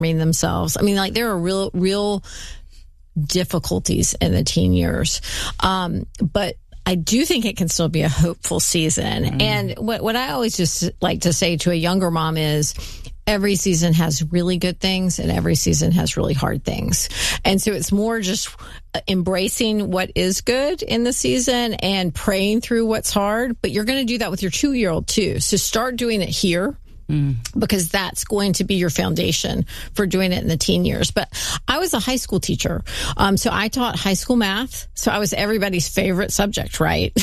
themselves. I mean, like there are real difficulties in the teen years. But I do think it can still be a hopeful season. And what I always just like to say to a younger mom is every season has really good things and every season has really hard things. And so it's more just embracing what is good in the season and praying through what's hard. But you're going to do that with your 2-year-old too. So start doing it here. Because that's going to be your foundation for doing it in the teen years. But I was a high school teacher. So I taught high school math. So I was everybody's favorite subject, right?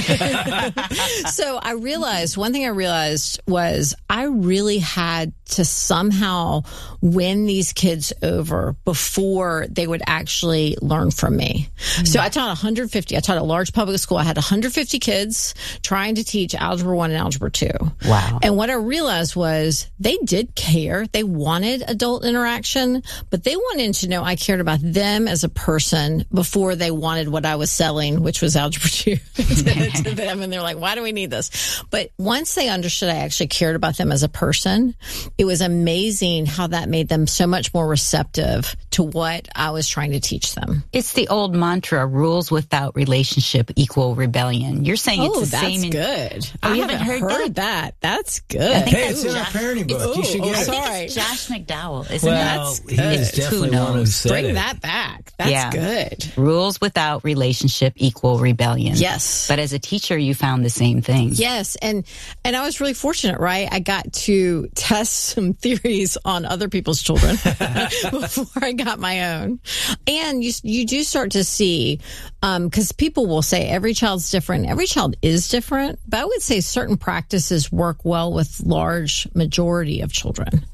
So one thing I realized was I really had to somehow win these kids over before they would actually learn from me. So I taught 150. I taught a large public school. I had 150 kids trying to teach Algebra 1 and Algebra 2. Wow. And what I realized was they did care. They wanted adult interaction, but they wanted to know I cared about them as a person before they wanted what I was selling, which was Algebra 2 to them. And they're like, why do we need this? But once they understood I actually cared about them as a person, it was amazing how that made them so much more receptive to what I was trying to teach them. It's the old mantra, rules without relationship equal rebellion. You're saying it's the same. That's good. Oh, I haven't heard that. That's good. Hey, it's in our parenting book. You should get it. I think it's Josh McDowell, isn't Well, it? he is definitely one who said Bring it. that back. That's good. Rules without relationship equal rebellion. Yes. But as a teacher, you found the same thing. Yes. And I was really fortunate, right? I got to test some theories on other people's children before I got my own. And you do start to see, because people will say every child's different. Every child is different. But I would say certain practices work well with large majority of children.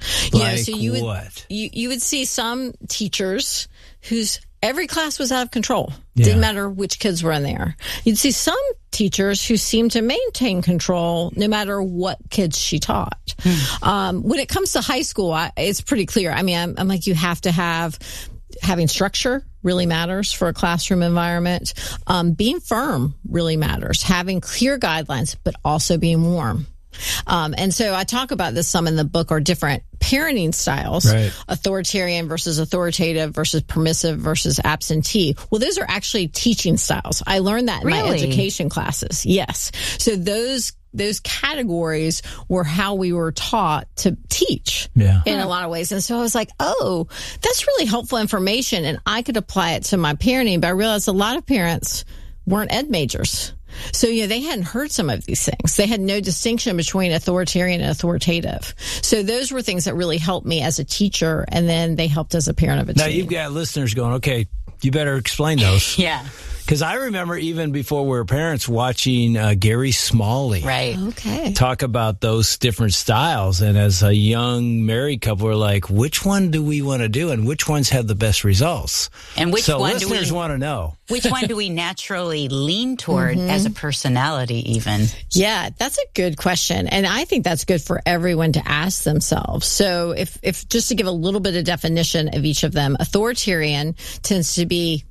What? You would see some teachers whose every class was out of control. Didn't matter which kids were in there. You'd see some teachers who seemed to maintain control no matter what kids she taught. When it comes to high school, it's pretty clear. I mean, I'm like, you have to having structure really matters for a classroom environment. Being firm really matters. Having clear guidelines, but also being warm. And so I talk about this some in the book, are different parenting styles, right? Authoritarian versus authoritative versus permissive versus absentee. Well, those are actually teaching styles. I learned that in my education classes. Yes. So those categories were how we were taught to teach in a lot of ways. And so I was like, oh, that's really helpful information. And I could apply it to my parenting, but I realized a lot of parents weren't ed majors. So, they hadn't heard some of these things. They had no distinction between authoritarian and authoritative. So those were things that really helped me as a teacher, and then they helped as a parent of a teen. Now, you've got listeners going, okay, you better explain those. Yeah. Because I remember even before we were parents watching Gary Smalley talk about those different styles. And as a young married couple, we're like, which one do we want to do and which ones have the best results? And which one listeners want to know. Which one do we naturally lean toward as a personality even? Yeah, that's a good question. And I think that's good for everyone to ask themselves. So if just to give a little bit of definition of each of them, authoritarian tends to be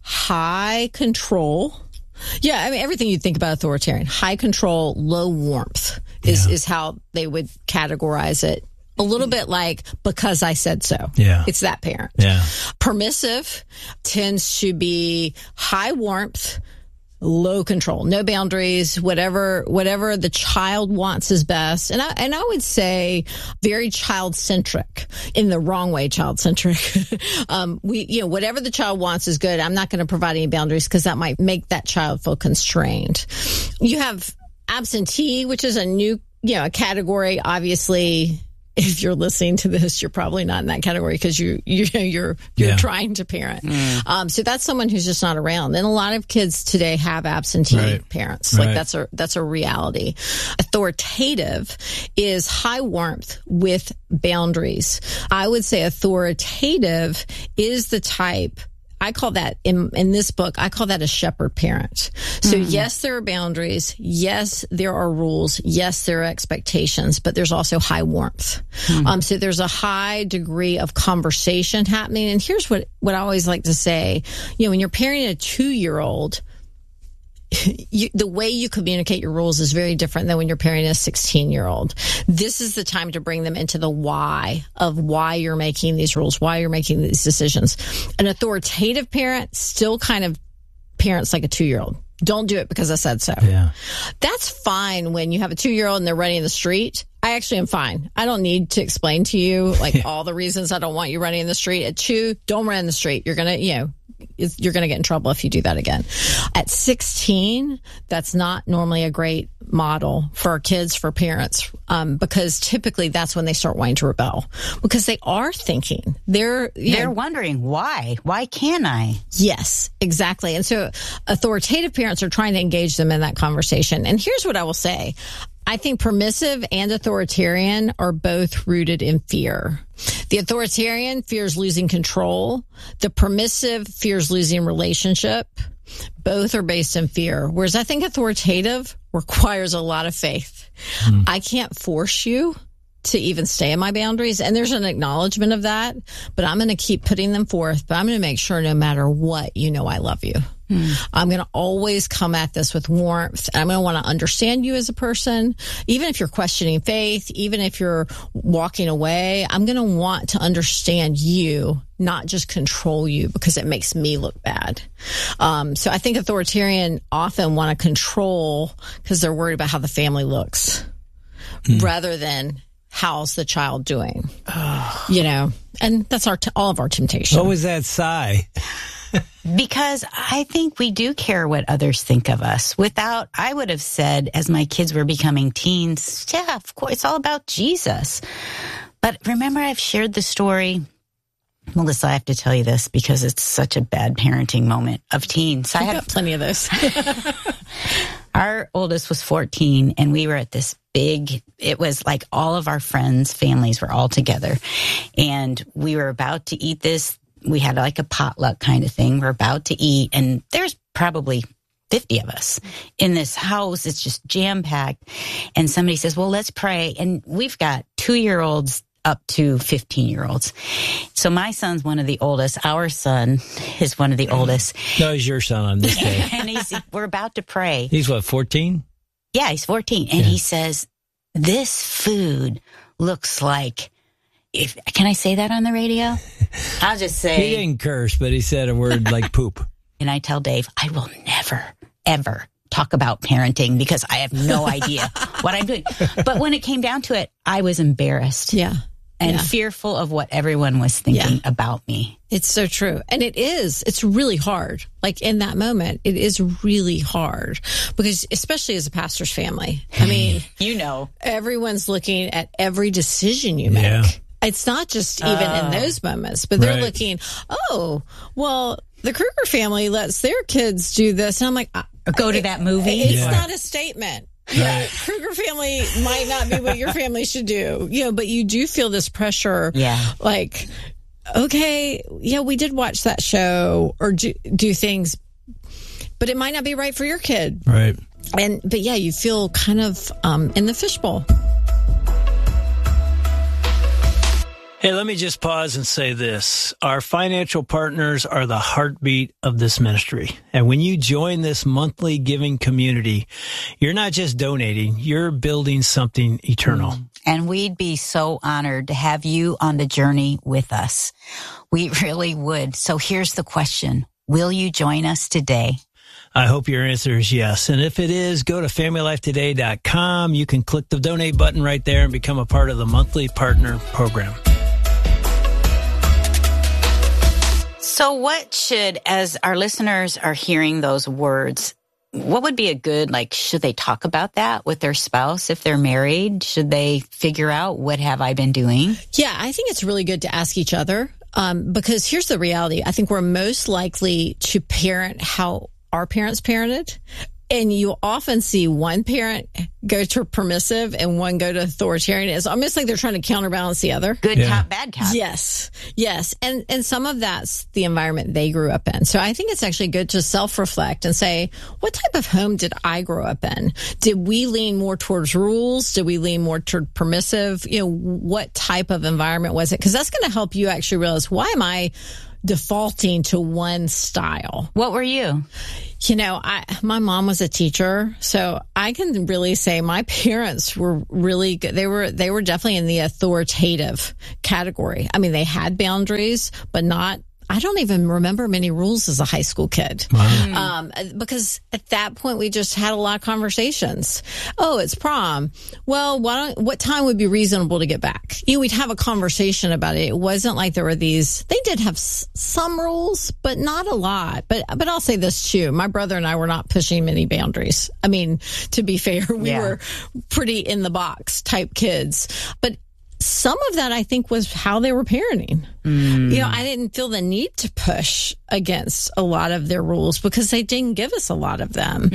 high control. Yeah, I mean, everything you think about authoritarian. High control, low warmth is how they would categorize it. A little bit like, because I said so. Yeah. It's that parent. Yeah. Permissive tends to be high warmth, low control, no boundaries, whatever the child wants is best. And I would say very child centric, in the wrong way, child centric. Whatever the child wants is good. I'm not going to provide any boundaries because that might make that child feel constrained. You have absentee, which is a new, a category. Obviously, if you're listening to this, you're probably not in that category because you're trying to parent. So that's someone who's just not around. And a lot of kids today have absentee parents. Like that's a reality. Authoritative is high warmth with boundaries. I would say authoritative is the type, I call that in this book, I call that a shepherd parent. So yes, there are boundaries. Yes, there are rules. Yes, there are expectations, but there's also high warmth. So there's a high degree of conversation happening. And here's what I always like to say, when you're parenting a 2-year-old, the way you communicate your rules is very different than when you're parenting a 16-year-old. This is the time to bring them into the why of why you're making these rules, why you're making these decisions. An authoritative parent still kind of parents like a 2-year-old. Don't do it because I said so. Yeah. That's fine when you have a 2-year-old and they're running the street. I actually am fine. I don't need to explain to you all the reasons I don't want you running in the street. At 2, don't run in the street. You're going to, you're going to get in trouble if you do that again. At 16, that's not normally a great model for our kids, for parents, because typically that's when they start wanting to rebel because they are thinking. They're wondering why. Why can't I? Yes, exactly. And so authoritative parents are trying to engage them in that conversation. And here's what I will say. I think permissive and authoritarian are both rooted in fear. The authoritarian fears losing control. The permissive fears losing relationship. Both are based in fear. Whereas I think authoritative requires a lot of faith. I can't force you to even stay in my boundaries. And there's an acknowledgement of that, but I'm going to keep putting them forth. But I'm going to make sure no matter what, I love you. I'm going to always come at this with warmth. I'm going to want to understand you as a person. Even if you're questioning faith, even if you're walking away, I'm going to want to understand you, not just control you because it makes me look bad. So I think authoritarian often want to control because they're worried about how the family looks rather than how's the child doing, and that's all of our temptation. What was that sigh? Because I think we do care what others think of us. I would have said, as my kids were becoming teens, yeah, of course, it's all about Jesus. But remember, I've shared the story. Melissa, I have to tell you this because it's such a bad parenting moment of teens. I had plenty of those. Our oldest was 14, and we were at this it was like all of our friends' families were all together. And we were about to eat this. We had like a potluck kind of thing. We're about to eat, and there's probably 50 of us in this house. It's just jam-packed. And somebody says, well, let's pray. And we've got 2-year-olds up to 15-year-olds. So my son's one of the oldest. Our son is one of the oldest. No, he's your son on this day. And we're about to pray. He's what, 14? Yeah, he's 14. And he says, this food looks like... Can I say that on the radio? I'll just say... He didn't curse, but he said a word like poop. And I tell Dave, I will never, ever talk about parenting because I have no idea what I'm doing. But when it came down to it, I was embarrassed. Yeah. And fearful of what everyone was thinking about me. It's so true. And it's really hard. Like in that moment, it is really hard because especially as a pastor's family, I mean, everyone's looking at every decision you make. Yeah. It's not just even in those moments, but they're looking, oh, well, the Kruger family lets their kids do this. And I'm like, go to that movie. It's not a statement. Yeah, Kruger family might not be what your family should do. But you do feel this pressure. Yeah. Like, okay, we did watch that show or do things, but it might not be right for your kid. Right. But you feel kind of in the fishbowl. Hey, let me just pause and say this. Our financial partners are the heartbeat of this ministry. And when you join this monthly giving community, you're not just donating, you're building something eternal. And we'd be so honored to have you on the journey with us. We really would. So here's the question. Will you join us today? I hope your answer is yes. And if it is, go to FamilyLifeToday.com. You can click the donate button right there and become a part of the monthly partner program. So what as our listeners are hearing those words, what would be a good, should they talk about that with their spouse if they're married? Should they figure out what have I been doing? Yeah, I think it's really good to ask each other because here's the reality. I think we're most likely to parent how our parents parented. And you often see one parent go to permissive and one go to authoritarian. It's almost like they're trying to counterbalance the other. Good cop, bad cop. Yes. And some of that's the environment they grew up in. So I think it's actually good to self-reflect and say, what type of home did I grow up in? Did we lean more towards rules? Did we lean more toward permissive? What type of environment was it? Because that's going to help you actually realize, why am I defaulting to one style. What were you? My mom was a teacher, so I can really say my parents were really good. They were definitely in the authoritative category. I mean, they had boundaries, but not. I don't even remember many rules as a high school kid. Wow. Because at that point we just had a lot of conversations. Oh, it's prom. Well, what time would be reasonable to get back? We'd have a conversation about it. It wasn't like there were these, they did have some rules, but not a lot. But I'll say this too. My brother and I were not pushing many boundaries. I mean, to be fair, we were pretty in the box type kids, but some of that, I think, was how they were parenting. I didn't feel the need to push against a lot of their rules because they didn't give us a lot of them.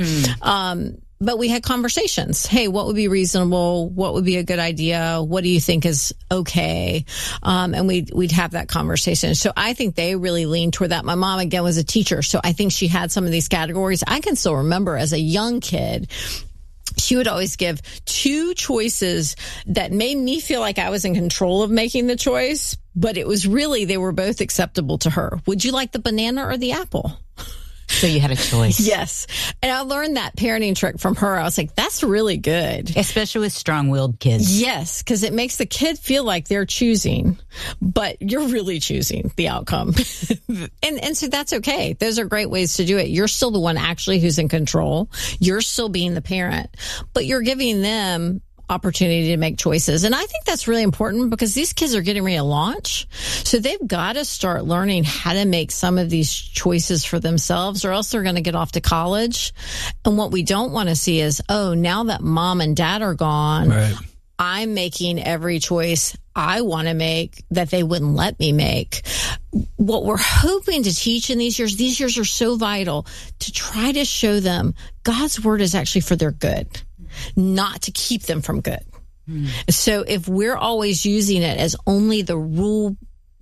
But we had conversations. Hey, what would be reasonable? What would be a good idea? What do you think is okay? And we'd have that conversation. So I think they really leaned toward that. My mom, again, was a teacher. So I think she had some of these categories. I can still remember as a young kid, she would always give two choices that made me feel like I was in control of making the choice, but it was really, they were both acceptable to her. Would you like the banana or the apple? So you had a choice. Yes. And I learned that parenting trick from her. I was like, that's really good. Especially with strong-willed kids. Yes, because it makes the kid feel like they're choosing, but you're really choosing the outcome. and so that's okay. Those are great ways to do it. You're still the one actually who's in control. You're still being the parent, but you're giving them opportunity to make choices. And I think that's really important because these kids are getting ready to launch. So they've got to start learning how to make some of these choices for themselves or else they're going to get off to college. And what we don't want to see is, oh, now that mom and dad are gone, right, I'm making every choice I want to make that they wouldn't let me make. What we're hoping to teach in these years are so vital to try to show them God's word is actually for their good, not to keep them from good. So if we're always using it as only the rule,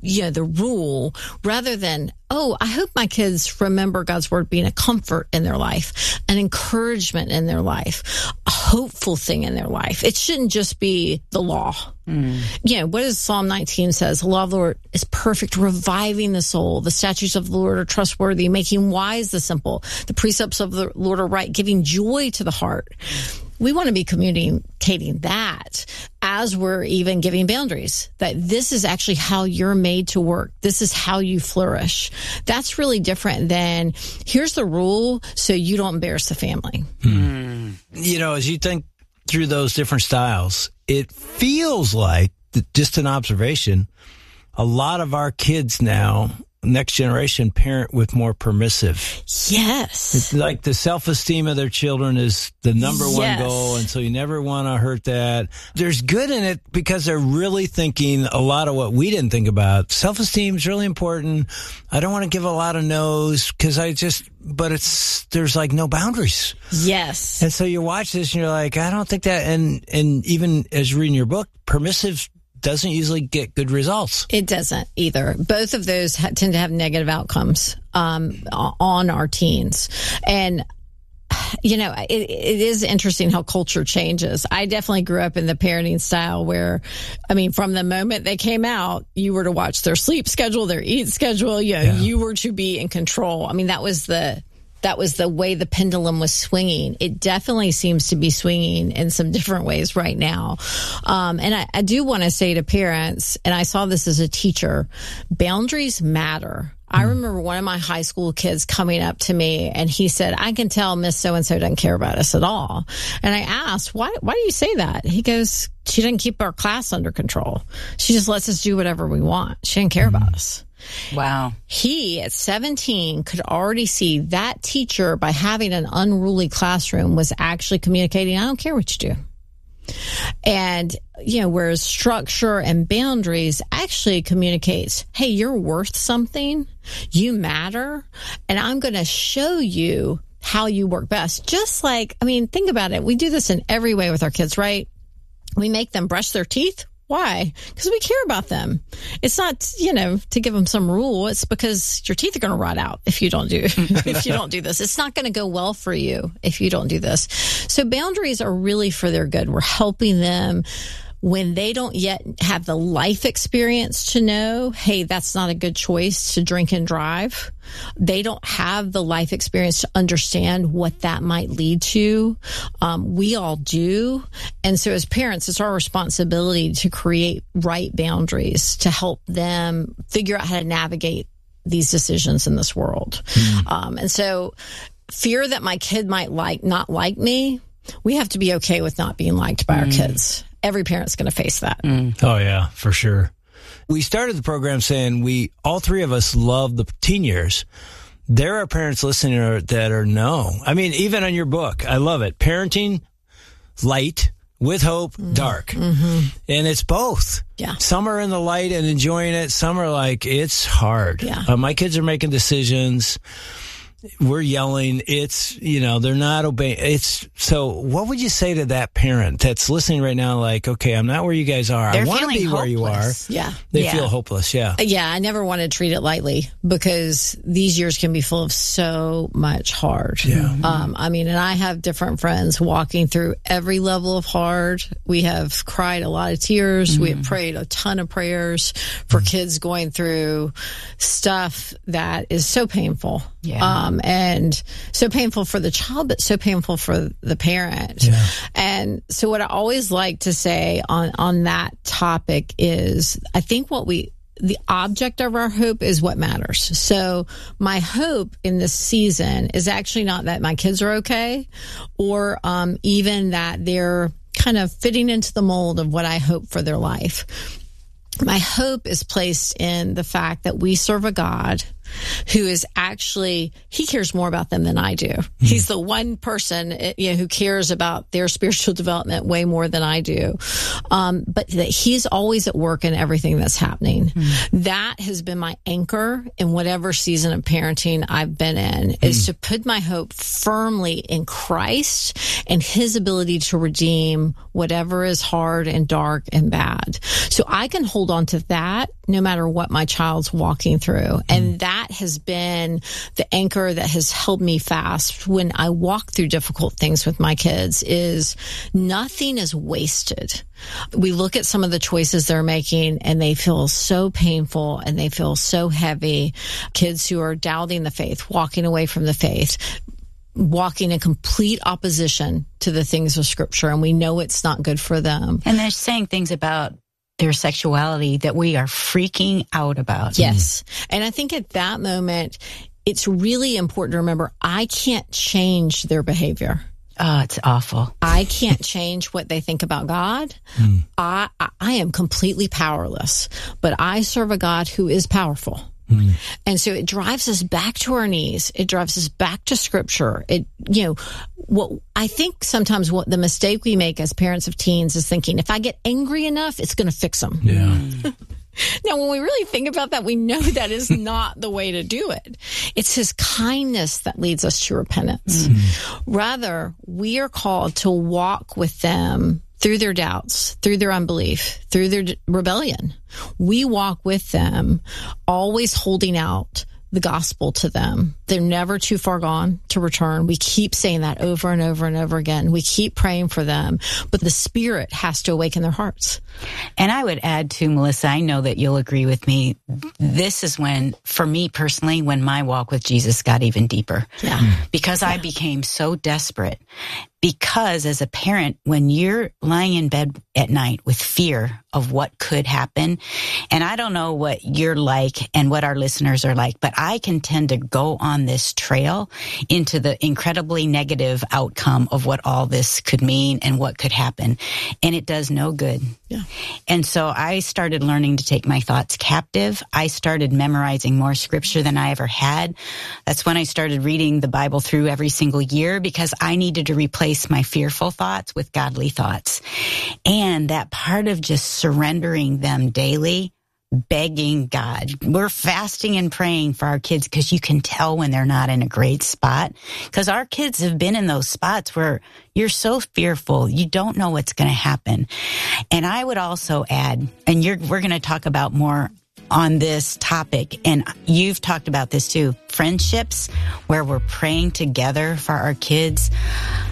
rather than, oh, I hope my kids remember God's word being a comfort in their life, an encouragement in their life, a hopeful thing in their life. It shouldn't just be the law. What does Psalm 19 says? The law of the Lord is perfect, reviving the soul. The statutes of the Lord are trustworthy, making wise the simple. The precepts of the Lord are right, giving joy to the heart. We want to be communicating that as we're even giving boundaries, that this is actually how you're made to work. This is how you flourish. That's really different than here's the rule so you don't embarrass the family. As you think through those different styles, it feels like, just an observation, a lot of our kids now, next generation, parent with more permissive. Yes. It's like the self-esteem of their children is the number one goal, and so you never want to hurt that. There's good in it because they're really thinking a lot of what we didn't think about. Self-esteem is really important. I don't want to give a lot of no's because there's like no boundaries. Yes. And so you watch this and you're like, I don't think that, and even as you're reading your book, permissive doesn't usually get good results. It doesn't either. Both of those tend to have negative outcomes on our teens. And, it is interesting how culture changes. I definitely grew up in the parenting style where, from the moment they came out, you were to watch their sleep schedule, their eat schedule. You were to be in control. That was the way the pendulum was swinging. It definitely seems to be swinging in some different ways right now. And I do want to say to parents, and I saw this as a teacher, boundaries matter. I remember one of my high school kids coming up to me and he said, I can tell Miss So-and-so doesn't care about us at all. And I asked, why do you say that? He goes, she didn't keep our class under control. She just lets us do whatever we want. She didn't care about us. Wow. He, at 17, could already see that teacher, by having an unruly classroom, was actually communicating, I don't care what you do. And, whereas structure and boundaries actually communicates, hey, you're worth something, you matter, and I'm going to show you how you work best. Just like, think about it. We do this in every way with our kids, right? We make them brush their teeth. Why? Because we care about them. It's not, to give them some rule. It's because your teeth are going to rot out if you don't do this. It's not going to go well for you if you don't do this. So boundaries are really for their good. We're helping them when they don't yet have the life experience to know, hey, that's not a good choice to drink and drive. They don't have the life experience to understand what that might lead to. We all do. And so as parents, it's our responsibility to create right boundaries to help them figure out how to navigate these decisions in this world. And so fear that my kid might not like me, we have to be okay with not being liked by our kids. Every parent's going to face that. Oh, yeah, for sure. We started the program saying all three of us love the teen years. There are parents listening that are no. I mean, even on your book, I love it. Parenting, light, with hope, dark. And it's both. Yeah. Some are in the light and enjoying it. Some are like, it's hard. Yeah. My kids are making decisions. We're yelling. It's, they're not obeying. So what would you say to that parent that's listening right now? Like, okay, I'm not where you guys are. I want to be where you are. Yeah. They feel hopeless. Yeah. Yeah. I never want to treat it lightly because these years can be full of so much hard. Yeah. And I have different friends walking through every level of hard. We have cried a lot of tears. We have prayed a ton of prayers for kids going through stuff that is so painful. Yeah. And so painful for the child, but so painful for the parent. Yeah. And so what I always like to say on that topic is, I think the object of our hope is what matters. So my hope in this season is actually not that my kids are okay, or even that they're kind of fitting into the mold of what I hope for their life. My hope is placed in the fact that we serve a God who is actually, he cares more about them than I do. He's the one person, who cares about their spiritual development way more than I do. But that he's always at work in everything that's happening. That has been my anchor in whatever season of parenting I've been in, is to put my hope firmly in Christ and his ability to redeem whatever is hard and dark and bad. So I can hold on to that no matter what my child's walking through. And that has been the anchor that has held me fast when I walk through difficult things with my kids, is nothing is wasted. We look at some of the choices they're making and they feel so painful and they feel so heavy. Kids who are doubting the faith, walking away from the faith, walking in complete opposition to the things of Scripture, and we know it's not good for them. And they're saying things about their sexuality that we are freaking out about. Yes. And I think at that moment, it's really important to remember, I can't change their behavior. Oh, it's awful. I can't change what they think about God. I am completely powerless, but I serve a God who is powerful. And so it drives us back to our knees. It drives us back to Scripture. What I think sometimes what the mistake we make as parents of teens is thinking, if I get angry enough, it's going to fix them. Yeah. Now, when we really think about that, we know that is not the way to do it. It's his kindness that leads us to repentance. Rather, we are called to walk with them through their doubts, through their unbelief, through their rebellion. We walk with them, always holding out the gospel to them. They're never too far gone to return. We keep saying that over and over and over again. We keep praying for them, but the Spirit has to awaken their hearts. And I would add to, Melissa, I know that you'll agree with me. This is when, for me personally, when my walk with Jesus got even deeper. Yeah. Because I became so desperate. Because as a parent, when you're lying in bed at night with fear of what could happen, and I don't know what you're like and what our listeners are like, but I can tend to go on this trail into the incredibly negative outcome of what all this could mean and what could happen. And it does no good. Yeah. And so I started learning to take my thoughts captive. I started memorizing more Scripture than I ever had. That's when I started reading the Bible through every single year, because I needed to replace my fearful thoughts with godly thoughts. And that part of just surrendering them daily, begging God. We're fasting and praying for our kids because you can tell when they're not in a great spot, because our kids have been in those spots where you're so fearful, you don't know what's going to happen. And I would also add, and we're going to talk about more on this topic, and you've talked about this too, friendships where we're praying together for our kids.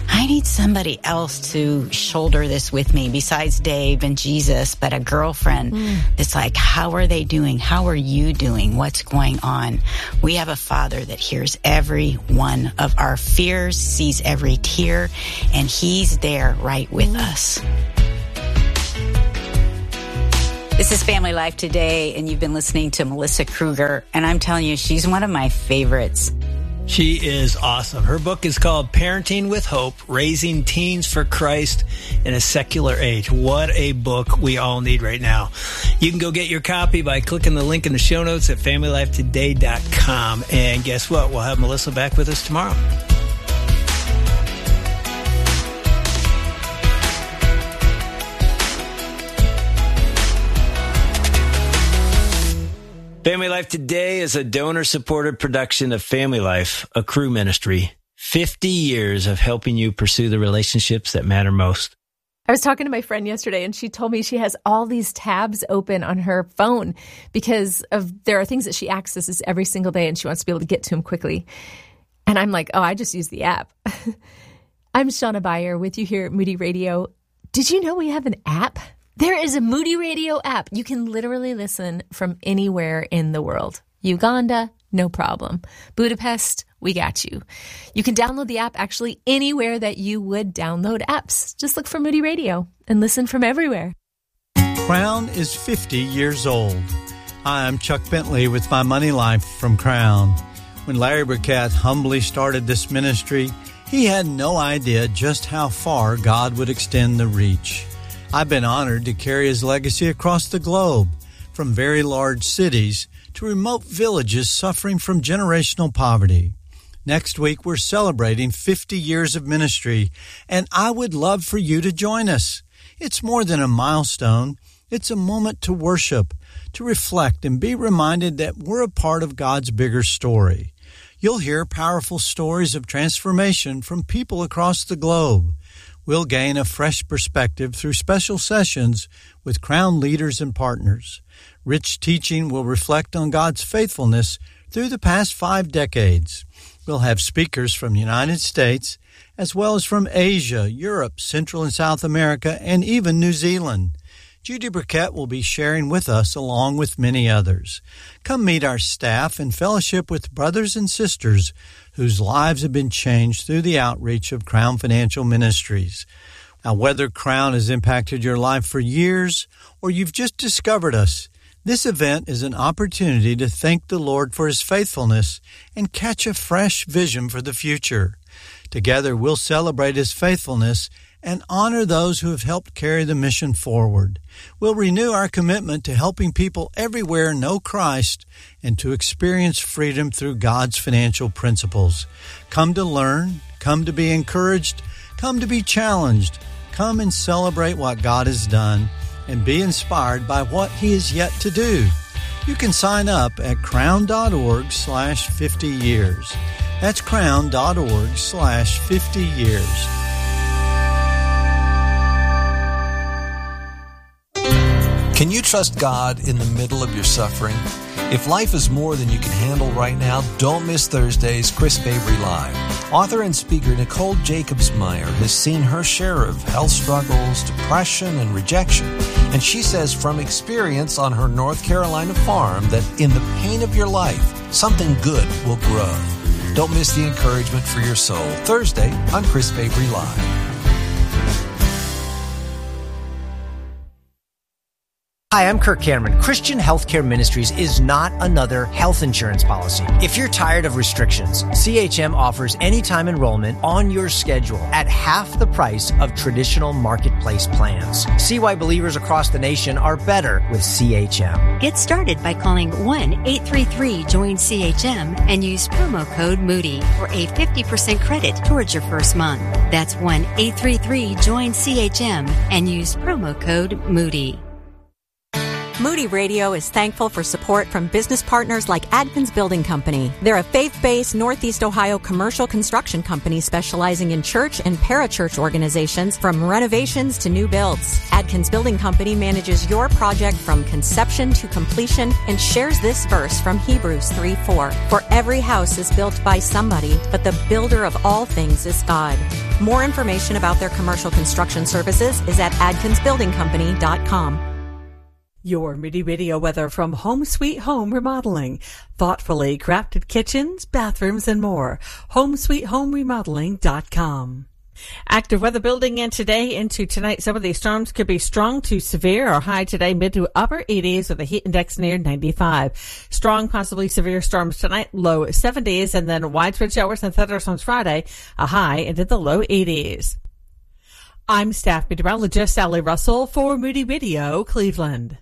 I need somebody else to shoulder this with me besides Dave and Jesus, but a girlfriend that's like, how are they doing? How are you doing? What's going on? We have a Father that hears every one of our fears, sees every tear, and He's there right with us. This is Family Life Today, and you've been listening to Melissa Kruger, and I'm telling you, she's one of my favorites. She is awesome. Her book is called Parenting with Hope, Raising Teens for Christ in a Secular Age. What a book we all need right now. You can go get your copy by clicking the link in the show notes at FamilyLifeToday.com. And guess what? We'll have Melissa back with us tomorrow. Family Life Today is a donor-supported production of Family Life, a Cru ministry. 50 years of helping you pursue the relationships that matter most. I was talking to my friend yesterday, and she told me she has all these tabs open on her phone because there are things that she accesses every single day, and she wants to be able to get to them quickly. And I'm like, I just use the app. I'm Shauna Beyer with you here at Moody Radio. Did you know we have an app? There is a Moody Radio app. You can literally listen from anywhere in the world. Uganda, no problem. Budapest, we got you. You can download the app actually anywhere that you would download apps. Just look for Moody Radio and listen from everywhere. Crown is 50 years old. Hi, I'm Chuck Bentley with My Money Life from Crown. When Larry Burkett humbly started this ministry, he had no idea just how far God would extend the reach. I've been honored to carry his legacy across the globe, from very large cities to remote villages suffering from generational poverty. Next week, we're celebrating 50 years of ministry, and I would love for you to join us. It's more than a milestone. It's a moment to worship, to reflect, and be reminded that we're a part of God's bigger story. You'll hear powerful stories of transformation from people across the globe. We'll gain a fresh perspective through special sessions with Crown leaders and partners. Rich teaching will reflect on God's faithfulness through the past 5 decades. We'll have speakers from the United States, as well as from Asia, Europe, Central and South America, and even New Zealand. Judy Burkett will be sharing with us along with many others. Come meet our staff and fellowship with brothers and sisters whose lives have been changed through the outreach of Crown Financial Ministries. Now, whether Crown has impacted your life for years or you've just discovered us, this event is an opportunity to thank the Lord for His faithfulness and catch a fresh vision for the future. Together, we'll celebrate His faithfulness and honor those who have helped carry the mission forward. We'll renew our commitment to helping people everywhere know Christ and to experience freedom through God's financial principles. Come to learn, come to be encouraged, come to be challenged, come and celebrate what God has done, and be inspired by what He is yet to do. You can sign up at crown.org/50 years. That's crown.org/50 years. Can you trust God in the middle of your suffering? If life is more than you can handle right now, don't miss Thursday's Chris Fabry Live. Author and speaker Nicole Jacobs-Meyer has seen her share of health struggles, depression, and rejection. And she says from experience on her North Carolina farm that in the pain of your life, something good will grow. Don't miss the encouragement for your soul. Thursday on Chris Fabry Live. Hi, I'm Kirk Cameron. Christian Healthcare Ministries is not another health insurance policy. If you're tired of restrictions, CHM offers anytime enrollment on your schedule at half the price of traditional marketplace plans. See why believers across the nation are better with CHM. Get started by calling 1-833-JOIN-CHM and use promo code Moody for a 50% credit towards your first month. That's 1-833-JOIN-CHM and use promo code Moody. Moody Radio is thankful for support from business partners like Adkins Building Company. They're a faith-based Northeast Ohio commercial construction company specializing in church and parachurch organizations from renovations to new builds. Adkins Building Company manages your project from conception to completion and shares this verse from Hebrews 3:4. For every house is built by somebody, but the builder of all things is God. More information about their commercial construction services is at adkinsbuildingcompany.com. Your Moody Radio weather from Home Sweet Home Remodeling. Thoughtfully crafted kitchens, bathrooms, and more. HomeSweetHomeRemodeling.com. Active weather building in today into tonight. Some of these storms could be strong to severe or high today, mid to upper 80s with a heat index near 95. Strong, possibly severe storms tonight, low 70s, and then widespread showers and thunderstorms Friday, a high into the low 80s. I'm staff meteorologist Sally Russell for Moody Radio, Cleveland.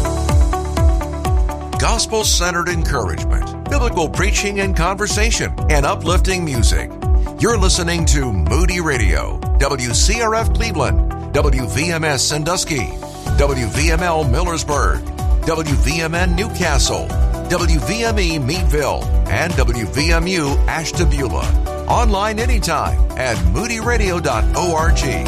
Gospel-centered encouragement, biblical preaching and conversation, and uplifting music. You're listening to Moody Radio, WCRF Cleveland, WVMS Sandusky, WVML Millersburg, WVMN Newcastle, WVME Meadville, and WVMU Ashtabula. Online anytime at moodyradio.org.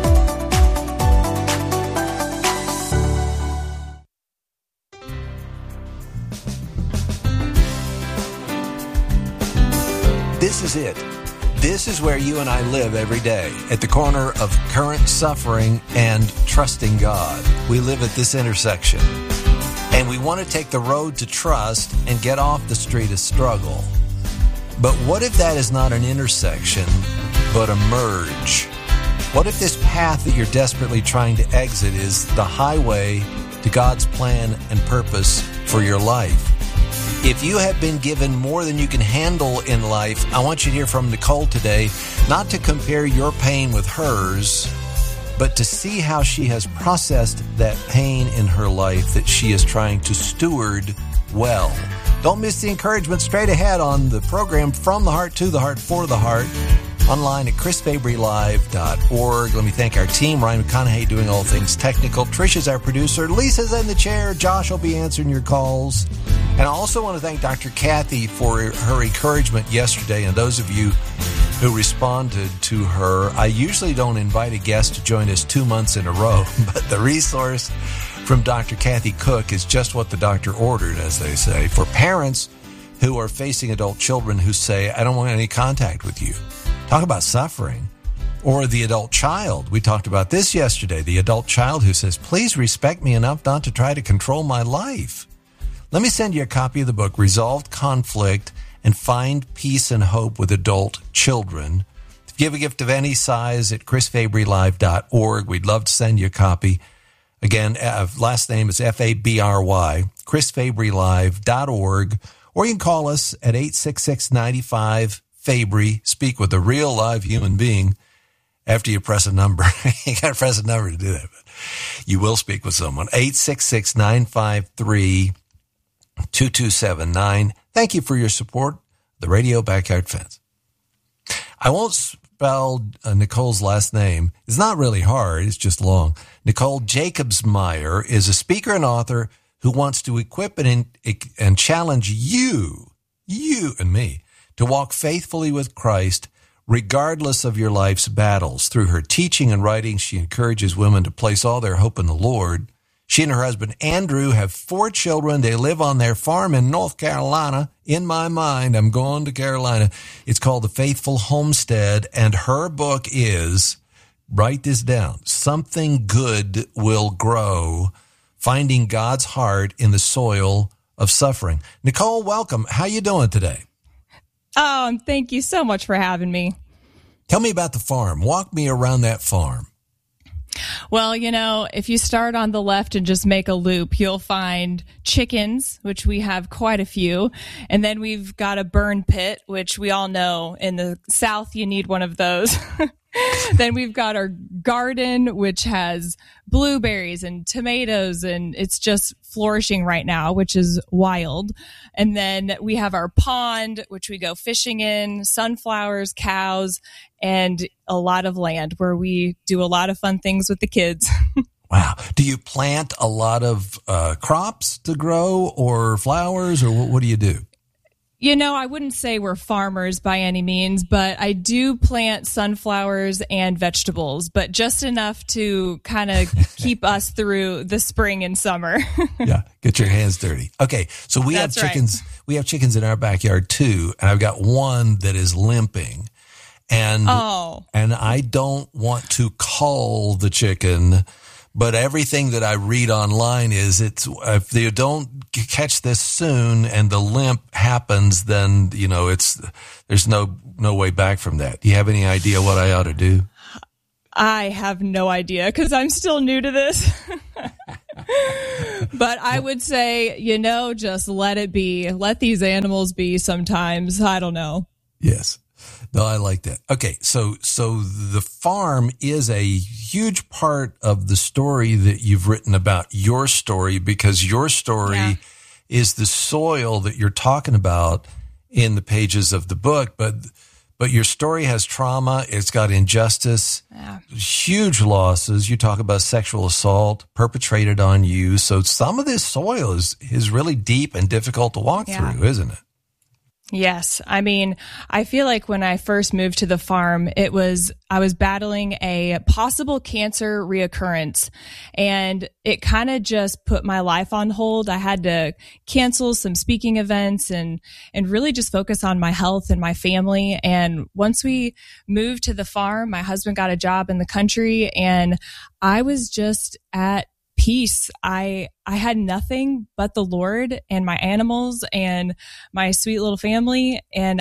This is it. This is where you and I live every day, at the corner of current suffering and trusting God. We live at this intersection, and we want to take the road to trust and get off the street of struggle. But what if that is not an intersection, but a merge? What if this path that you're desperately trying to exit is the highway to God's plan and purpose for your life? If you have been given more than you can handle in life, I want you to hear from Nicole today, not to compare your pain with hers, but to see how she has processed that pain in her life that she is trying to steward well. Don't miss the encouragement straight ahead on the program From the Heart to the Heart for the Heart, online at chrisfabrylive.org. Let me thank our team, Ryan McConaughey doing all things technical. Trisha's our producer. Lisa's in the chair. Josh will be answering your calls. And I also want to thank Dr. Kathy for her encouragement yesterday, and those of you who responded to her. I usually don't invite a guest to join us 2 months in a row, but the resource from Dr. Kathy Cook is just what the doctor ordered, as they say, for parents who are facing adult children who say, I don't want any contact with you. Talk about suffering. Or the adult child. We talked about this yesterday. The adult child who says, please respect me enough not to try to control my life. Let me send you a copy of the book, Resolved Conflict and Find Peace and Hope with Adult Children. If you give a gift of any size at chrisfabrylive.org, we'd love to send you a copy. Again, last name is Fabry, chrisfabrylive.org, or you can call us at 866-95-FABRY. Speak with a real live human being after you press a number. You got to press a number to do that, but you will speak with someone. 866-953-2279. Thank you for your support. The Radio Backyard Fence. I won't spell Nicole's last name. It's not really hard. It's just long. Nicole Jacobsmeyer is a speaker and author who wants to equip and challenge you and me to walk faithfully with Christ regardless of your life's battles. Through her teaching and writing, she encourages women to place all their hope in the Lord. She and her husband, Andrew, have 4 children. They live on their farm in North Carolina. In my mind, I'm going to Carolina. It's called The Faithful Homestead, and her book is, write this down, Something Good Will Grow, Finding God's Heart in the Soil of Suffering. Nicole, welcome. How you doing today? Oh, thank you so much for having me. Tell me about the farm. Walk me around that farm. Well, you know, if you start on the left and just make a loop, you'll find chickens, which we have quite a few. And then we've got a burn pit, which we all know in the South, you need one of those. Then we've got our garden, which has blueberries and tomatoes, and it's just flourishing right now, which is wild. And then we have our pond, which we go fishing in, sunflowers, cows, and a lot of land where we do a lot of fun things with the kids. Wow. Do you plant a lot of crops to grow or flowers, or what do you do? I wouldn't say we're farmers by any means, but I do plant sunflowers and vegetables, but just enough to kind of keep us through the spring and summer. Yeah, get your hands dirty. Okay, so we have chickens. Right. We have chickens in our backyard too, and I've got one that is limping, and I don't want to cull the chicken. But everything that I read online is if you don't catch this soon and the limp happens, then, there's no way back from that. Do you have any idea what I ought to do? I have no idea because I'm still new to this. But I would say, just let it be. Let these animals be sometimes. I don't know. Yes. No, I like that. Okay, so the farm is a huge part of the story that you've written about your story, because your story is the soil that you're talking about in the pages of the book. But your story has trauma. It's got injustice, huge losses. You talk about sexual assault perpetrated on you. So some of this soil is really deep and difficult to walk through, isn't it? Yes. I mean, I feel like when I first moved to the farm, I was battling a possible cancer reoccurrence, and it kind of just put my life on hold. I had to cancel some speaking events and really just focus on my health and my family. And once we moved to the farm, my husband got a job in the country, and I was just at peace. I had nothing but the Lord and my animals and my sweet little family. And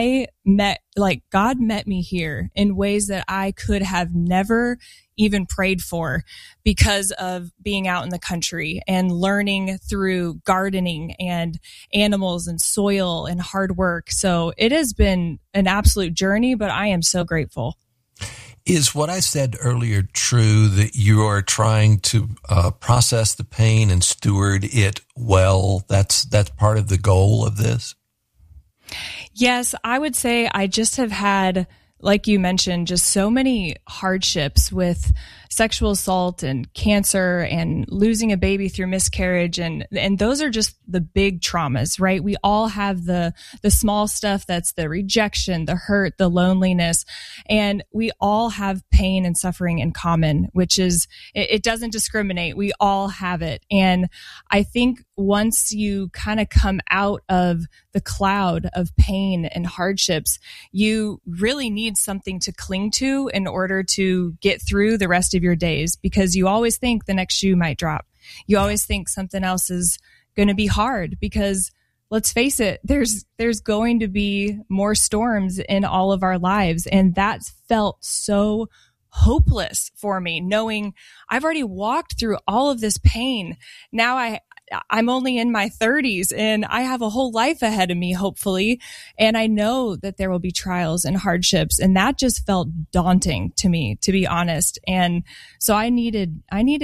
God met me here in ways that I could have never even prayed for because of being out in the country and learning through gardening and animals and soil and hard work. So it has been an absolute journey, but I am so grateful. Is what I said earlier true, that you are trying to process the pain and steward it well? That's part of the goal of this? Yes, I would say I just have had, like you mentioned, just so many hardships with sexual assault and cancer and losing a baby through miscarriage. And those are just the big traumas, right? We all have the small stuff that's the rejection, the hurt, the loneliness. And we all have pain and suffering in common, which is, it doesn't discriminate. We all have it. And I think once you kind of come out of the cloud of pain and hardships, you really need something to cling to in order to get through the rest of your days, because you always think the next shoe might drop. You always think something else is going to be hard, because let's face it, there's going to be more storms in all of our lives. And that felt so hopeless for me, knowing I've already walked through all of this pain. Now I'm only in my 30s and I have a whole life ahead of me, hopefully. And I know that there will be trials and hardships. And that just felt daunting to me, to be honest. And so I needed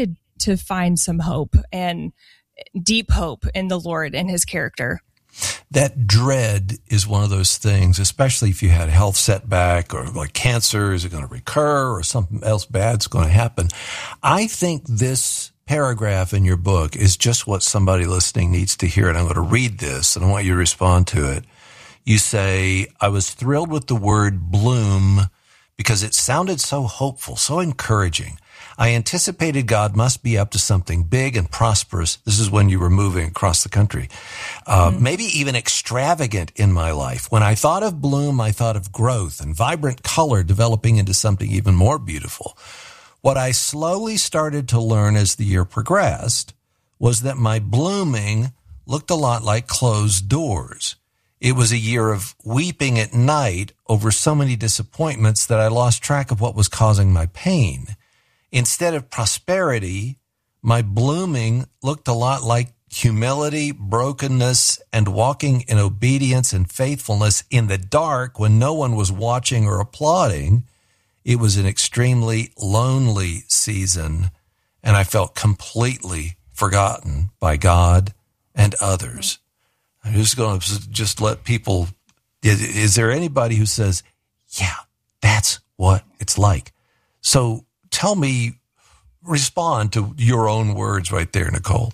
to find some hope, and deep hope in the Lord and his character. That dread is one of those things, especially if you had a health setback or like cancer, is it going to recur, or something else bad's going to happen. I think this paragraph in your book is just what somebody listening needs to hear. And I'm going to read this and I want you to respond to it. You say, I was thrilled with the word bloom because it sounded so hopeful, so encouraging. I anticipated God must be up to something big and prosperous. This is when you were moving across the country. Maybe even extravagant in my life. When I thought of bloom, I thought of growth and vibrant color developing into something even more beautiful. What I slowly started to learn as the year progressed was that my blooming looked a lot like closed doors. It was a year of weeping at night over so many disappointments that I lost track of what was causing my pain. Instead of prosperity, my blooming looked a lot like humility, brokenness, and walking in obedience and faithfulness in the dark when no one was watching or applauding. It was an extremely lonely season, and I felt completely forgotten by God and others. I'm just going to let people, is there anybody who says, yeah, that's what it's like? So tell me respond to your own words right there, Nicole?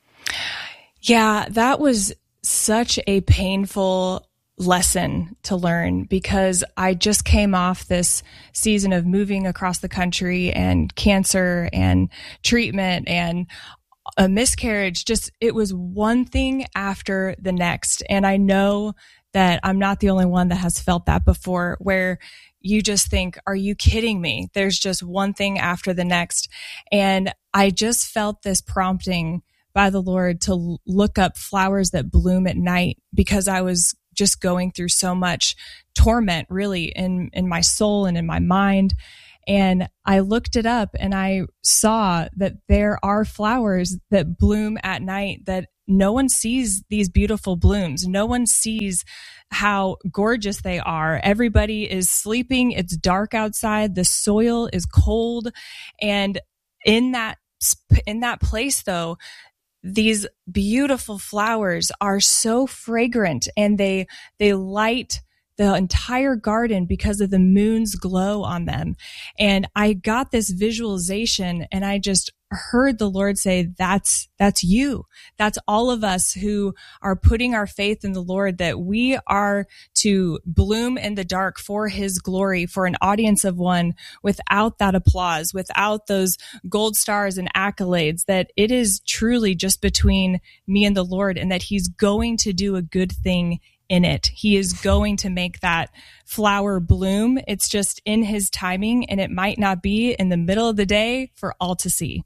Yeah, that was such a painful lesson to learn, because I just came off this season of moving across the country and cancer and treatment and a miscarriage. Just, it was one thing after the next. And I know that I'm not the only one that has felt that before, where you just think, are you kidding me? There's just one thing after the next. And I just felt this prompting by the Lord to look up flowers that bloom at night, because I was just going through so much torment, really, in my soul and in my mind. And I looked it up and I saw that there are flowers that bloom at night, that no one sees these beautiful blooms. No one sees how gorgeous they are. Everybody is sleeping. It's dark outside. The soil is cold. And in that place, though, these beautiful flowers are so fragrant, and they light the entire garden because of the moon's glow on them. And I got this visualization, and I just heard the Lord say, that's you. That's all of us who are putting our faith in the Lord, that we are to bloom in the dark for his glory, for an audience of one, without that applause, without those gold stars and accolades, that it is truly just between me and the Lord, and that he's going to do a good thing in it. He is going to make that flower bloom. It's just in his timing, and it might not be in the middle of the day for all to see.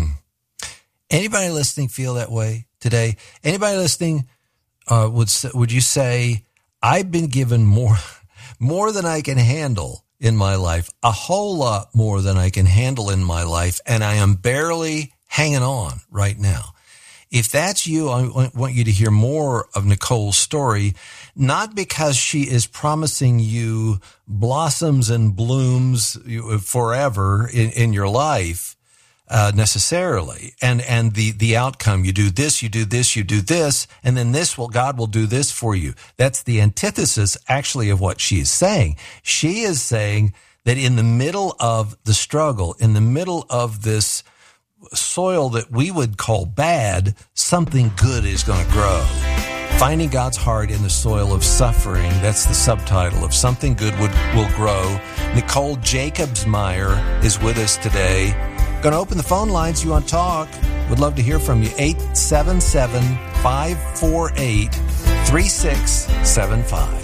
Anybody listening feel that way today? Anybody listening would you say, I've been given more than I can handle in my life, a whole lot more than I can handle in my life, and I am barely hanging on right now? If that's you, I want you to hear more of Nicole's story, not because she is promising you blossoms and blooms forever in your life, necessarily. And the outcome, you do this, you do this, you do this, and then God will do this for you. That's the antithesis actually of what she is saying. She is saying that in the middle of the struggle, in the middle of this soil that we would call bad, something good is going to grow. Finding God's heart in the soil of suffering, that's the subtitle of Something Good Will Grow. Nicole Jacobsmeyer is with us today. Going to open the phone lines. You want to talk? Would love to hear from you. 877-548-3675.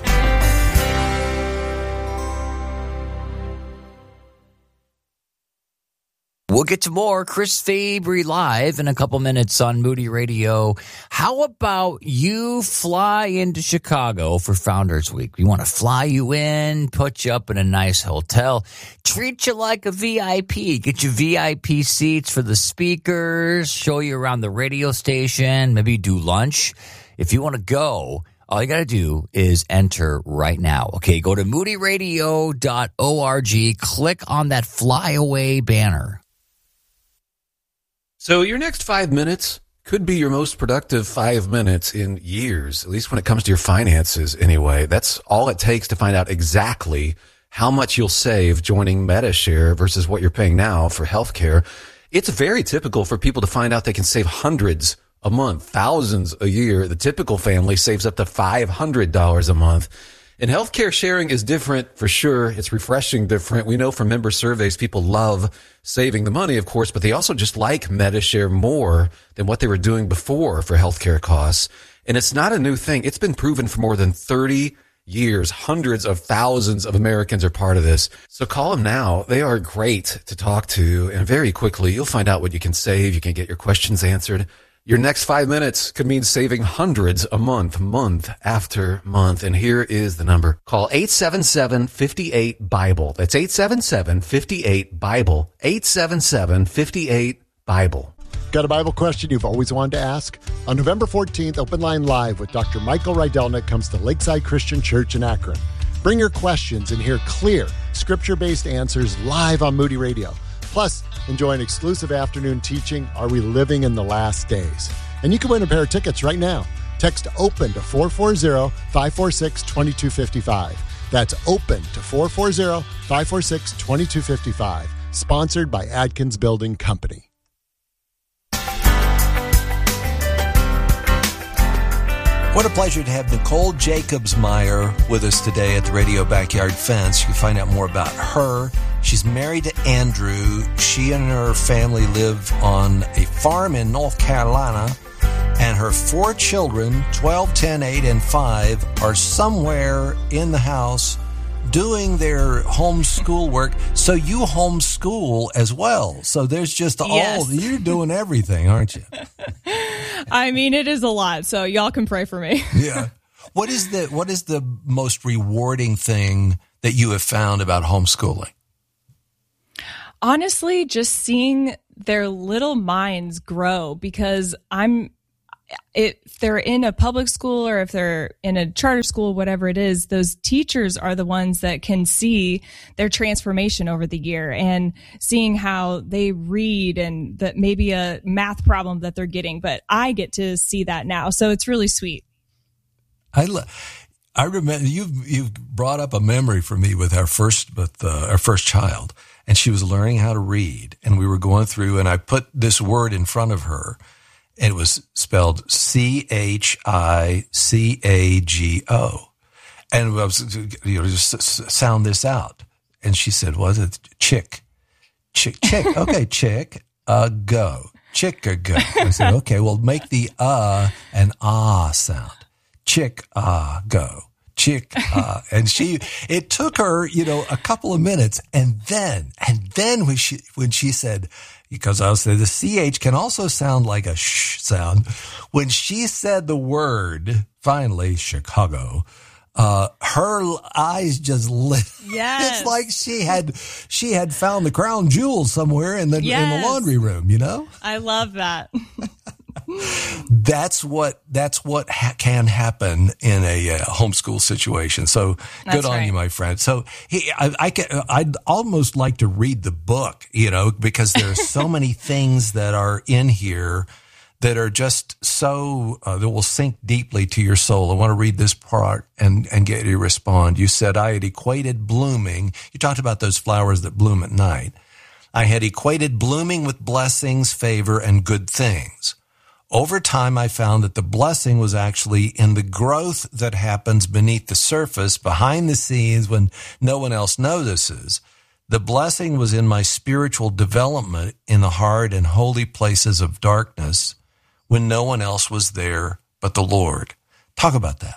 We'll get to more Chris Fabry Live in a couple minutes on Moody Radio. How about you fly into Chicago for Founders Week? We want to fly you in, put you up in a nice hotel, treat you like a VIP, get you VIP seats for the speakers, show you around the radio station, maybe do lunch. If you want to go, all you got to do is enter right now. Okay, go to moodyradio.org, click on that flyaway banner. So your next 5 minutes could be your most productive 5 minutes in years, at least when it comes to your finances anyway. That's all it takes to find out exactly how much you'll save joining Medi-Share versus what you're paying now for healthcare. It's very typical for people to find out they can save hundreds a month, thousands a year. The typical family saves up to $500 a month. And healthcare sharing is different for sure. It's refreshing different. We know from member surveys, people love saving the money, of course, but they also just like Medi-Share more than what they were doing before for healthcare costs. And it's not a new thing. It's been proven for more than 30 years. Hundreds of thousands of Americans are part of this. So call them now. They are great to talk to. And very quickly, you'll find out what you can save. You can get your questions answered. Your next 5 minutes could mean saving hundreds a month, month after month. And here is the number. Call 877-58-BIBLE. That's 877-58-BIBLE. 877-58-BIBLE. Got a Bible question you've always wanted to ask? On November 14th, Open Line Live with Dr. Michael Rydelnik comes to Lakeside Christian Church in Akron. Bring your questions and hear clear, scripture-based answers live on Moody Radio. Plus, enjoy an exclusive afternoon teaching, Are We Living in the Last Days? And you can win a pair of tickets right now. Text OPEN to 440-546-2255. That's OPEN to 440-546-2255. Sponsored by Adkins Building Company. What a pleasure to have Nicole Jacobsmeyer with us today at the Radio Backyard Fence. You can find out more about her. She's married to Andrew. She and her family live on a farm in North Carolina. And her 4 children, 12, 10, 8, and 5, are somewhere in the house doing their homeschool work. So you homeschool as well. So there's just you're doing everything, aren't you? I mean, it is a lot. So y'all can pray for me. Yeah. What is the most rewarding thing that you have found about homeschooling? Honestly, just seeing their little minds grow, because if they're in a public school or if they're in a charter school, whatever it is, those teachers are the ones that can see their transformation over the year, and seeing how they read and that maybe a math problem that they're getting. But I get to see that now. So it's really sweet. I remember you've brought up a memory for me with our first child, and she was learning how to read, and we were going through, and I put this word in front of her. It was spelled CHICAGO. And I was, just sound this out. And she said, "Was it chick? Okay, chick, go. Chick, go." I said, "Okay, well, make the and sound. Chick, go. Chick, and it took her, a couple of minutes. And then when she said, because I was saying the CH can also sound like a sh sound. When she said the word, finally, Chicago, her eyes just lit. Yes. It's like she had found the crown jewels somewhere in the laundry room, I love that. That's what can happen in a homeschool situation. So good on you, my friend. So I'd almost like to read the book, because there are so many things that are in here that are just so that will sink deeply to your soul. I want to read this part and get you to respond. You said, "I had equated blooming." You talked about those flowers that bloom at night. "I had equated blooming with blessings, favor, and good things. Over time, I found that the blessing was actually in the growth that happens beneath the surface, behind the scenes, when no one else notices. The blessing was in my spiritual development in the hard and holy places of darkness, when no one else was there but the Lord." Talk about that.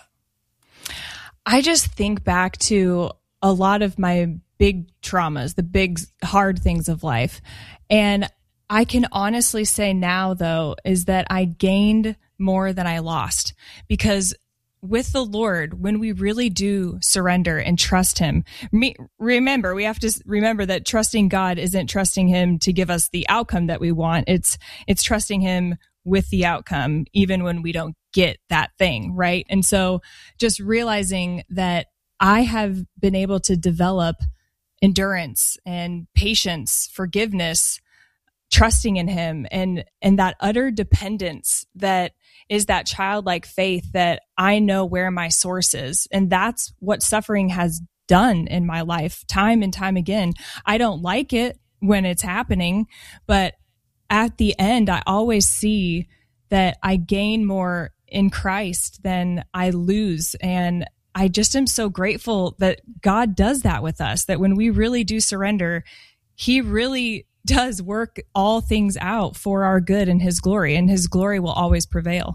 I just think back to a lot of my big traumas, the big hard things of life. And I can honestly say now, though, is that I gained more than I lost, because with the Lord, when we really do surrender and trust Him, we have to remember that trusting God isn't trusting Him to give us the outcome that we want. It's trusting Him with the outcome, even when we don't get that thing, right? And so just realizing that I have been able to develop endurance and patience, forgiveness, trusting in Him, and that utter dependence that is that childlike faith that I know where my source is. And that's what suffering has done in my life time and time again. I don't like it when it's happening, but at the end, I always see that I gain more in Christ than I lose. And I just am so grateful that God does that with us, that when we really do surrender, He really does work all things out for our good and His glory, and His glory will always prevail.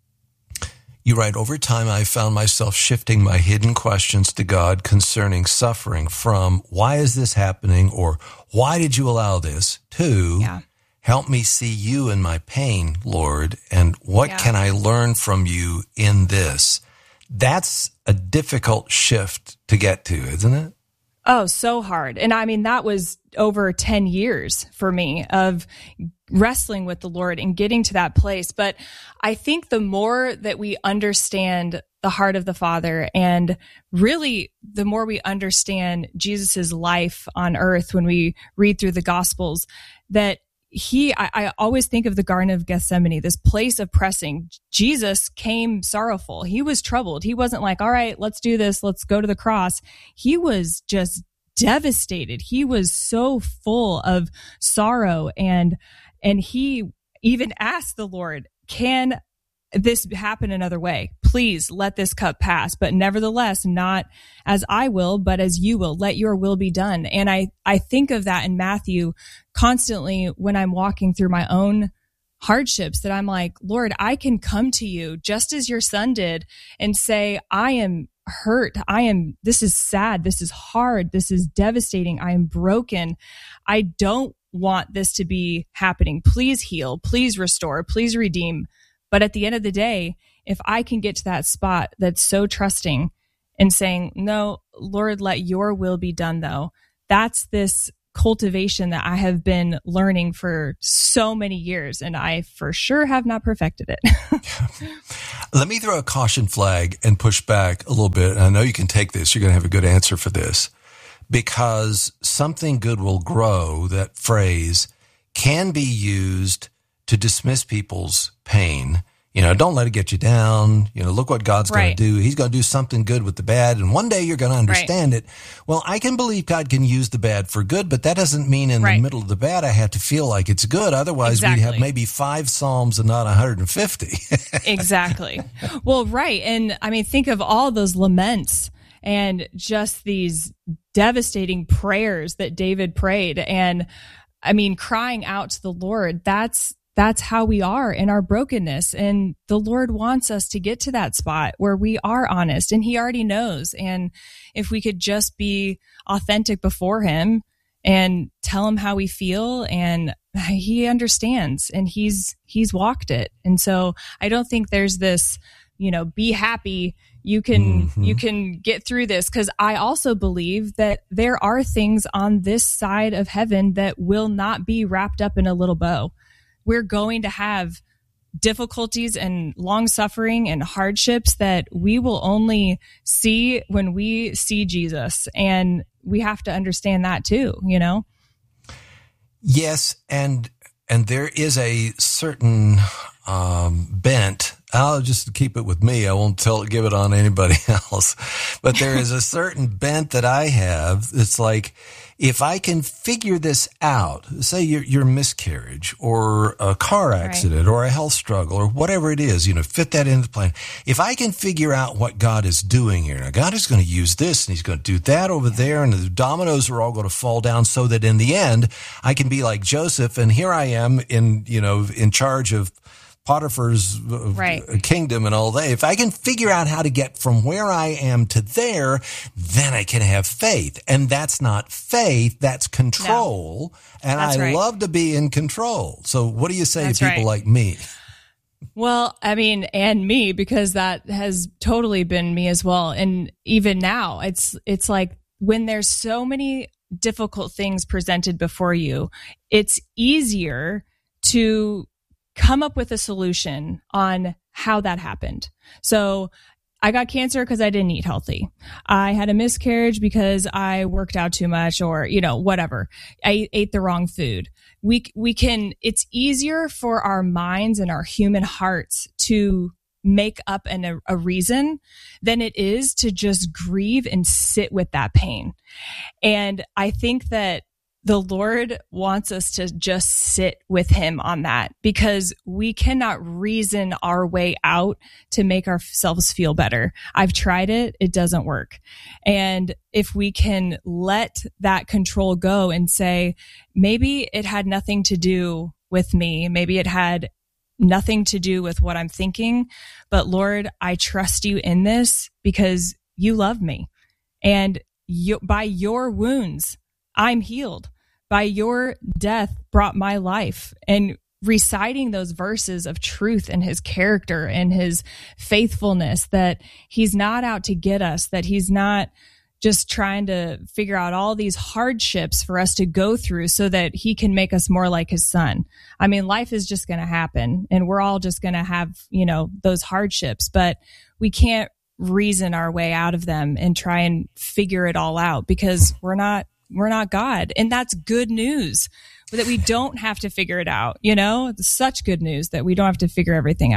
You write, "Over time, I found myself shifting my hidden questions to God concerning suffering from, 'Why is this happening?' or 'Why did you allow this?' to, 'Help me see you in my pain, Lord, and what can I learn from you in this?'" That's a difficult shift to get to, isn't it? Oh, so hard. And I mean, that was over 10 years for me of wrestling with the Lord and getting to that place. But I think the more that we understand the heart of the Father, and really the more we understand Jesus's life on earth when we read through the Gospels, that I always think of the Garden of Gethsemane, this place of pressing. Jesus came sorrowful. He was troubled. He wasn't like, all right, let's do this. Let's go to the cross. He was just devastated. He was so full of sorrow, and he even asked the Lord, can this happen another way? Please let this cup pass, but nevertheless, not as I will, but as you will. Let your will be done. And I think of that in Matthew constantly when I'm walking through my own hardships, that I'm like, Lord, I can come to you just as your son did and say, I am hurt. This is sad. This is hard. This is devastating. I am broken. I don't want this to be happening. Please heal. Please restore. Please redeem. But at the end of the day, if I can get to that spot that's so trusting and saying, no, Lord, let your will be done, though, that's this cultivation that I have been learning for so many years, and I for sure have not perfected it. Let me throw a caution flag and push back a little bit. And I know you can take this. You're going to have a good answer for this, because something good will grow, that phrase, can be used to dismiss people's pain. Don't let it get you down. Look what God's going to do. He's going to do something good with the bad, and one day you're going to understand it. Well, I can believe God can use the bad for good, but that doesn't mean in the middle of the bad I have to feel like it's good. Otherwise, we'd have maybe 5 Psalms and not 150. Exactly. Well, right. And I mean, think of all those laments and just these devastating prayers that David prayed. And I mean, crying out to the Lord, that's how we are in our brokenness. And the Lord wants us to get to that spot where we are honest, and he already knows. And if we could just be authentic before him and tell him how we feel, and he understands, and he's walked it. And so I don't think there's this, be happy. You can get through this, because I also believe that there are things on this side of heaven that will not be wrapped up in a little bow. We're going to have difficulties and long suffering and hardships that we will only see when we see Jesus. And we have to understand that too, Yes. And there is a certain bent. I'll just keep it with me. I won't give it on anybody else. But there is a certain bent that I have. It's like, if I can figure this out, say your miscarriage or a car accident or a health struggle or whatever it is, fit that into the plan. If I can figure out what God is doing here, now God is going to use this and he's going to do that over there, and the dominoes are all going to fall down so that in the end I can be like Joseph, and here I am in charge of Potiphar's kingdom and all that. If I can figure out how to get from where I am to there, then I can have faith. And that's not faith, that's control. No. And I love to be in control. So what do you say to people like me? Well, I mean, and me, because that has totally been me as well. And even now, it's like when there's so many difficult things presented before you, it's easier to come up with a solution on how that happened. So I got cancer because I didn't eat healthy. I had a miscarriage because I worked out too much, or, whatever. I ate the wrong food. It's easier for our minds and our human hearts to make up a reason than it is to just grieve and sit with that pain. And I think that the Lord wants us to just sit with him on that, because we cannot reason our way out to make ourselves feel better. I've tried it. It doesn't work. And if we can let that control go and say, maybe it had nothing to do with me. Maybe it had nothing to do with what I'm thinking, but Lord, I trust you in this because you love me. And by your wounds, I'm healed. By your death brought my life. And reciting those verses of truth and his character and his faithfulness, that he's not out to get us, that he's not just trying to figure out all these hardships for us to go through so that he can make us more like his son. I mean, life is just going to happen, and we're all just going to have, those hardships, but we can't reason our way out of them and try and figure it all out, because we're not God. And that's good news, that we don't have to figure it out. It's such good news that we don't have to figure everything out.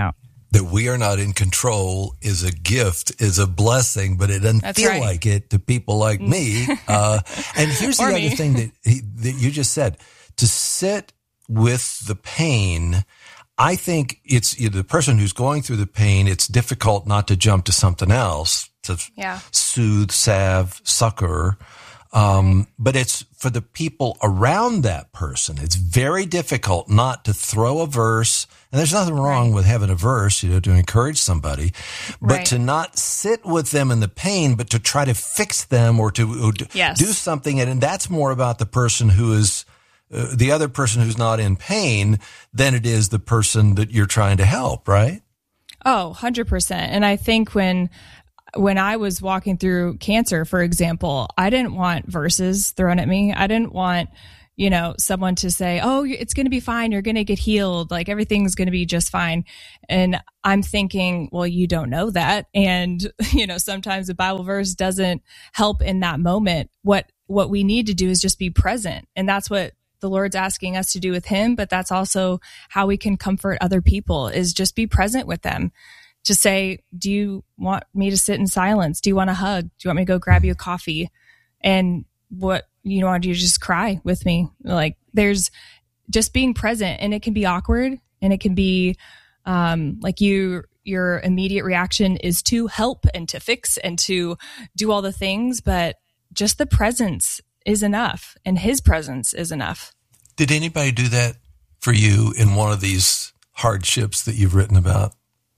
that we are not in control is a gift, is a blessing, but it doesn't feel like it to people like me. And here's the other thing that you just said, to sit with the pain. I think it's the person who's going through the pain. It's difficult not to jump to something else to soothe, salve, succor. But it's for the people around that person. It's very difficult not to throw a verse. And there's nothing wrong with having a verse, to encourage somebody, but to not sit with them in the pain, but to try to fix them or to do something. And that's more about the person who is the other person who's not in pain than it is the person that you're trying to help, right? Oh, 100%. And I think when I was walking through cancer, for example, I didn't want verses thrown at me. I didn't want, someone to say, oh, it's going to be fine. You're going to get healed. Like everything's going to be just fine. And I'm thinking, well, you don't know that. And, sometimes a Bible verse doesn't help in that moment. What we need to do is just be present. And that's what the Lord's asking us to do with him. But that's also how we can comfort other people, is just be present with them. To say, do you want me to sit in silence? Do you want a hug? Do you want me to go grab you a coffee? And want you to just cry with me? Like there's just being present, and it can be awkward, and it can be like your immediate reaction is to help and to fix and to do all the things, but just the presence is enough, and his presence is enough. Did anybody do that for you in one of these hardships that you've written about?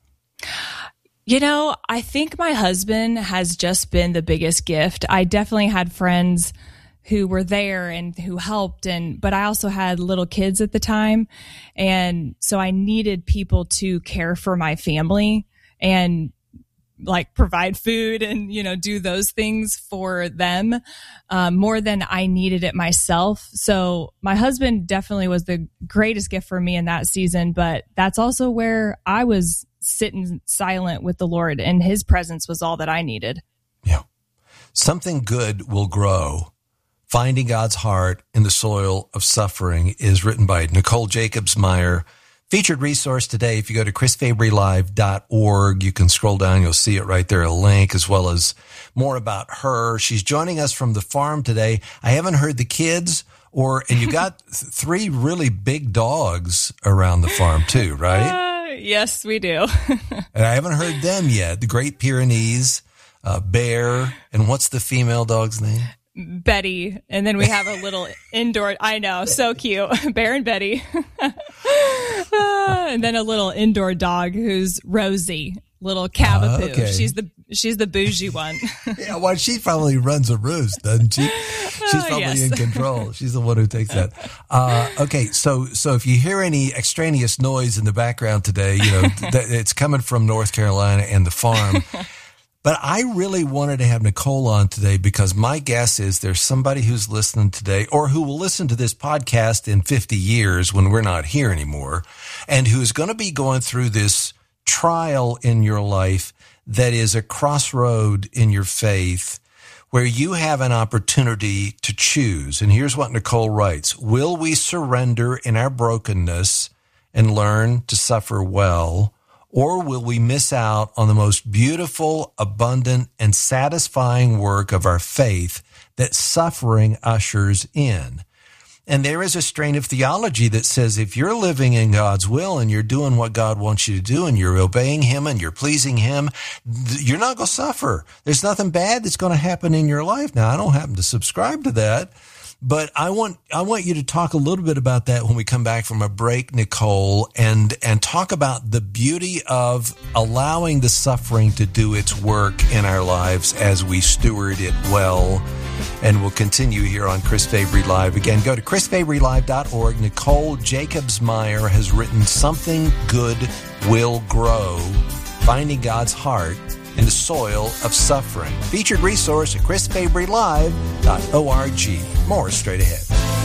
I think my husband has just been the biggest gift. I definitely had friends who were there and who helped, but I also had little kids at the time. And so I needed people to care for my family and like provide food and, do those things for them, more than I needed it myself. So my husband definitely was the greatest gift for me in that season, but that's also where I was sitting silent with the Lord, and his presence was all that I needed. Yeah. Something Good Will Grow. Finding God's Heart in the Soil of Suffering is written by Nicole Jacobs-Meyer. Featured resource today. If you go to chrisfabrylive.org, you can scroll down. You'll see it right there, a link, as well as more about her. She's joining us from the farm today. I haven't heard the kids and you got 3 really big dogs around the farm too, right? Yes, we do. And I haven't heard them yet. The Great Pyrenees, Bear, and what's the female dog's name? Betty. And then we have a little indoor, I know, so cute, Bear and Betty. And then a little indoor dog who's Rosie, little Cavapoo. Okay. She's the bougie one. Yeah, well, she probably runs a roost, doesn't she? She's probably in control. She's the one who takes that. Okay, so if you hear any extraneous noise in the background today, it's coming from North Carolina and the farm. But I really wanted to have Nicole on today because my guess is there's somebody who's listening today or who will listen to this podcast in 50 years when we're not here anymore, and who's going to be going through this trial in your life that is a crossroad in your faith where you have an opportunity to choose. And here's what Nicole writes. Will we surrender in our brokenness and learn to suffer well? Or will we miss out on the most beautiful, abundant, and satisfying work of our faith that suffering ushers in? And there is a strain of theology that says if you're living in God's will and you're doing what God wants you to do and you're obeying him and you're pleasing him, you're not going to suffer. There's nothing bad that's going to happen in your life. Now, I don't happen to subscribe to that, but I want you to talk a little bit about that when we come back from a break, Nicole, and talk about the beauty of allowing the suffering to do its work in our lives as we steward it well. And we'll continue here on Chris Fabry Live. Again, go to chrisfabrylive.org. Nicole Jacobs-Meyer has written Something Good Will Grow, Finding God's Heart in the Soil of Suffering. Featured resource at chrisfabrylive.org. More straight ahead.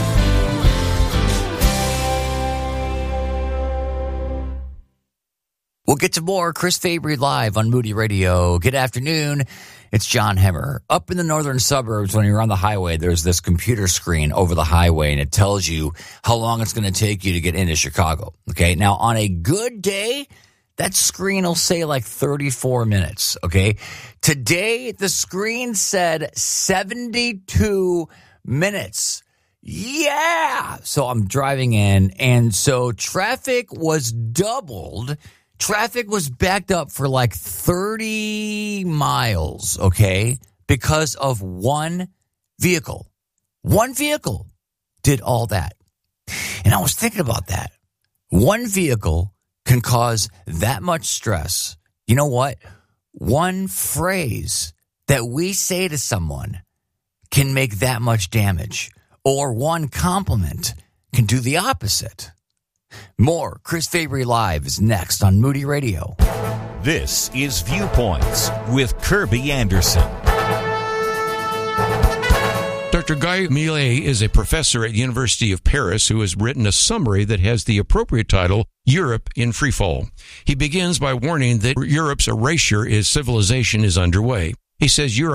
We'll get to more Chris Fabry Live on Moody Radio. Good afternoon. It's John Hemmer. Up in the northern suburbs, when you're on the highway, there's this computer screen over the highway, and it tells you how long it's going to take you to get into Chicago. Okay, now on a good day, that screen will say like 34 minutes, okay? Today, the screen said 72 minutes. Yeah! So I'm driving in, and so traffic was doubled. Traffic was backed up for like 30 miles, okay? Because of one vehicle. One vehicle did all that. And I was thinking about that. One vehicle can cause that much stress. You know what? One phrase that we say to someone can make that much damage. Or one compliment can do the opposite. More Chris Fabry Live is next on Moody Radio. This is Viewpoints with Kirby Anderson. Dr. Guy Millet is a professor at University of Paris who has written a summary that has the appropriate title, Europe in Freefall. He begins by warning that Europe's erasure as civilization is underway. He says Europe